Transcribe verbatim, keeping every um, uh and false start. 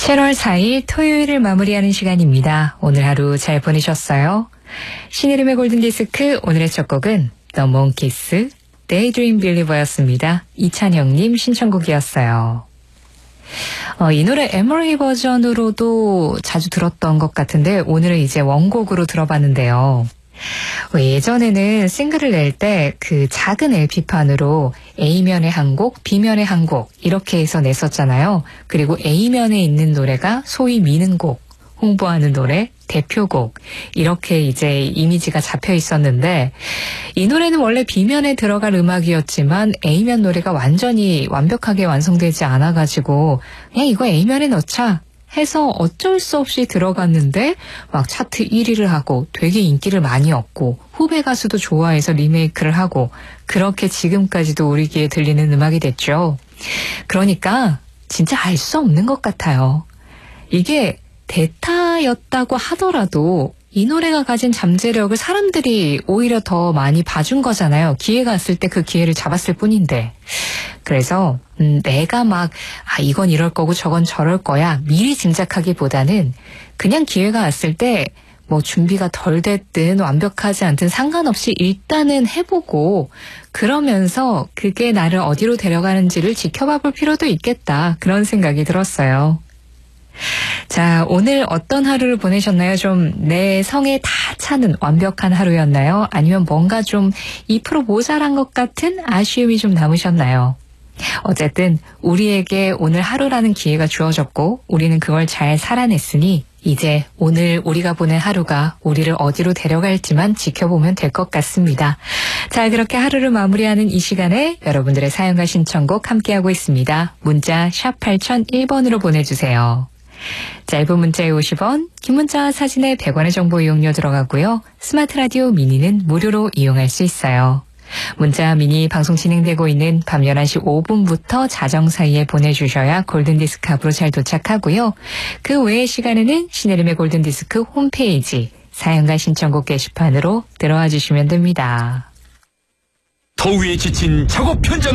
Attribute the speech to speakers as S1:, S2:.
S1: 칠월 사일 토요일을 마무리하는 시간입니다. 오늘 하루 잘 보내셨어요? 신이름의 골든디스크 오늘의 첫 곡은 The Monkees, Daydream Believer였습니다. 이찬영님 신청곡이었어요. 어, 이 노래 에머리 버전으로도 자주 들었던 것 같은데 오늘은 이제 원곡으로 들어봤는데요. 예전에는 싱글을 낼 때 그 작은 엘피판으로 A면에 한 곡, B면에 한 곡 이렇게 해서 냈었잖아요. 그리고 A면에 있는 노래가 소위 미는 곡, 홍보하는 노래, 대표곡 이렇게 이제 이미지가 잡혀 있었는데 이 노래는 원래 B면에 들어갈 음악이었지만 A면 노래가 완전히 완벽하게 완성되지 않아가지고 그냥 이거 A면에 넣자 해서 어쩔 수 없이 들어갔는데 막 차트 일 위를 하고 되게 인기를 많이 얻고 후배 가수도 좋아해서 리메이크를 하고 그렇게 지금까지도 우리 귀에 들리는 음악이 됐죠. 그러니까 진짜 알 수 없는 것 같아요. 이게 대타였다고 하더라도 이 노래가 가진 잠재력을 사람들이 오히려 더 많이 봐준 거잖아요. 기회가 왔을 때 그 기회를 잡았을 뿐인데. 그래서 음, 내가 막 아, 이건 이럴 거고 저건 저럴 거야 미리 짐작하기보다는 그냥 기회가 왔을 때 뭐 준비가 덜 됐든 완벽하지 않든 상관없이 일단은 해보고 그러면서 그게 나를 어디로 데려가는지를 지켜봐 볼 필요도 있겠다. 그런 생각이 들었어요. 자, 오늘 어떤 하루를 보내셨나요? 좀 내 성에 다 차는 완벽한 하루였나요? 아니면 뭔가 좀 이 퍼센트 모자란 것 같은 아쉬움이 좀 남으셨나요? 어쨌든 우리에게 오늘 하루라는 기회가 주어졌고 우리는 그걸 잘 살아냈으니 이제 오늘 우리가 보낸 하루가 우리를 어디로 데려갈지만 지켜보면 될 것 같습니다. 자, 그렇게 하루를 마무리하는 이 시간에 여러분들의 사연과 신청곡 함께하고 있습니다. 문자 샵 팔공공일 번으로 보내주세요. 짧은 문자에 오십 원, 긴 문자와 사진에 백 원의 정보 이용료 들어가고요. 스마트 라디오 미니는 무료로 이용할 수 있어요. 문자 미니 방송 진행되고 있는 밤 열한 시 오 분부터 자정 사이에 보내주셔야 골든디스크 앞으로 잘 도착하고요. 그 외의 시간에는 신혜림의 골든디스크 홈페이지 사연과 신청곡 게시판으로 들어와 주시면 됩니다.
S2: 더위에 지친 작업 현장